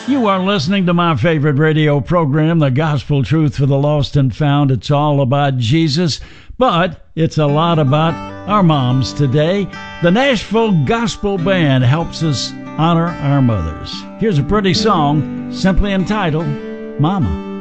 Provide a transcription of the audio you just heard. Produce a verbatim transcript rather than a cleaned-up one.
You are listening to my favorite radio program, The Gospel Truth for the Lost and Found. It's all about Jesus, but it's a lot about our moms today. The Nashville Gospel Band helps us honor our mothers. Here's a pretty song simply entitled Mama.